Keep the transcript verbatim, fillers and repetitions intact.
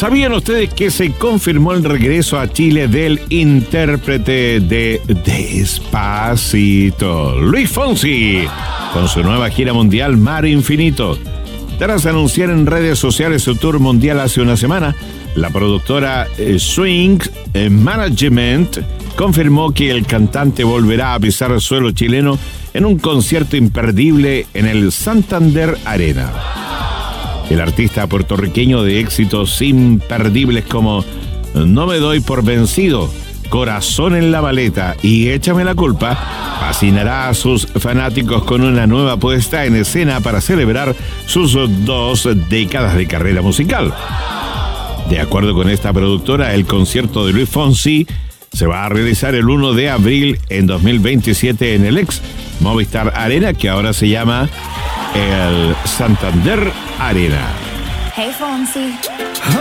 ¿Sabían ustedes que se confirmó el regreso a Chile del intérprete de Despacito, Luis Fonsi, con su nueva gira mundial Mar Infinito? Tras anunciar en redes sociales su tour mundial hace una semana, la productora Swing Management confirmó que el cantante volverá a pisar el suelo chileno en un concierto imperdible en el Santander Arena. El artista puertorriqueño de éxitos imperdibles como No me doy por vencido, Corazón en la maleta y Échame la culpa fascinará a sus fanáticos con una nueva puesta en escena para celebrar sus dos décadas de carrera musical. De acuerdo con esta productora, el concierto de Luis Fonsi se va a realizar el primero de abril en dos mil veintisiete en el ex Movistar Arena, que ahora se llama el Santander Arena. Hey Fonsi.